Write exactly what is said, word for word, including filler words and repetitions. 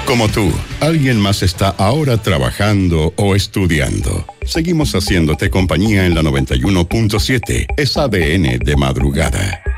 Como tú, alguien más está ahora trabajando o estudiando. Seguimos haciéndote compañía en la noventa y uno punto siete. Es A D N de madrugada.